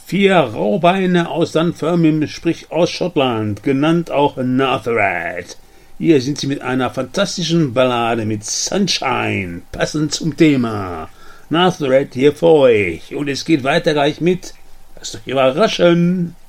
4 Raubeine aus Dunfermline, sprich aus Schottland, genannt auch Narthorad. Hier sind sie mit einer fantastischen Ballade mit Sunshine, passend zum Thema. Narthorad hier für euch. Und es geht weiter gleich mit. Lasst euch überraschen.